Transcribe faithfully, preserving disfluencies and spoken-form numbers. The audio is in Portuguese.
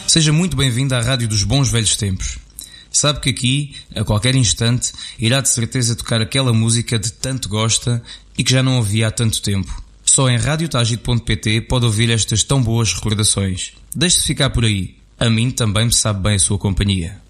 Seja muito bem-vindo à Rádio dos Bons Velhos Tempos. Sabe que aqui, a qualquer instante, irá de certeza tocar aquela música de tanto gosta e que já não ouvia há tanto tempo. Só em rádio tagit ponto pt pode ouvir estas tão boas recordações. Deixe-se ficar por aí. A mim também me sabe bem a sua companhia.